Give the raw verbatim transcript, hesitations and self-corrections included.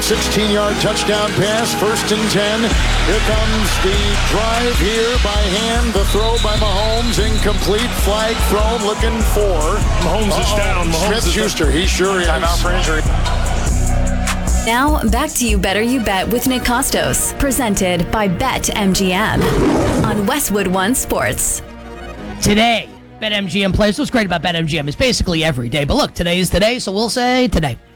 sixteen-yard touchdown pass, first and ten. Here comes the drive here by hand. The throw by Mahomes, incomplete. Flag thrown, looking for. Mahomes Uh-oh. is down. Mahomes Smith-Schuster, he sure is. Timeout for injury. Now, back to You Better You Bet with Nick Costos, presented by BetMGM on Westwood One Sports. Today, BetMGM plays. What's great about BetMGM is basically every day. But look, today is today, so we'll say today.